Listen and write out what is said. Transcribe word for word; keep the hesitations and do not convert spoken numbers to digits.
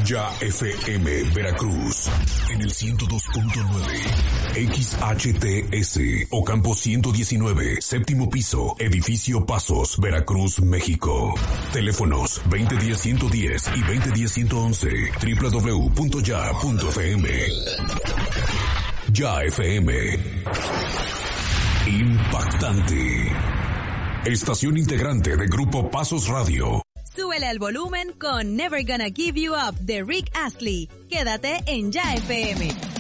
Ya F M Veracruz en el ciento dos punto nueve, X H T S Ocampo ciento diecinueve, séptimo piso, edificio Pasos, Veracruz, México. Teléfonos veinte diez ciento diez y veinte diez ciento once, doble u doble u doble u punto ya punto f m. Ya F M. Impactante. Estación integrante de Grupo Pasos Radio. Súbele al volumen con Never Gonna Give You Up de Rick Astley. Quédate en Ya F M.